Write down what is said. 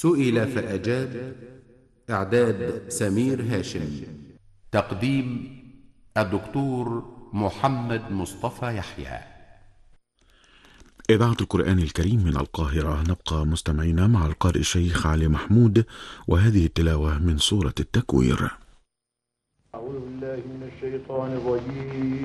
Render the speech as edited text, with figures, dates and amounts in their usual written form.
سئل فأجاب. إعداد سمير هاشم. تقديم الدكتور محمد مصطفى يحيى. إذاعة القرآن الكريم من القاهرة. نبقى مستمعين مع القارئ الشيخ علي محمود، وهذه التلاوة من سورة التكوير. أعوذ بالله من الشيطان الرجيم.